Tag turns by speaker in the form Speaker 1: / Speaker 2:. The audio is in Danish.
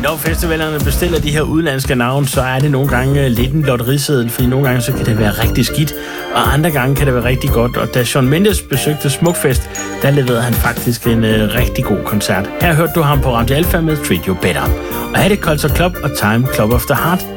Speaker 1: Når festivalerne bestiller de her udenlandske navne, så er det nogle gange lidt en lotteriseddel, fordi nogle gange så kan det være rigtig skidt, og andre gange kan det være rigtig godt. Og da Shawn Mendes besøgte Smukfest, der leverede han faktisk en rigtig god koncert. Her hørte du ham på Radio Alpha med Treat You Better. Og her er det Culture Club og Time Club of the Heart.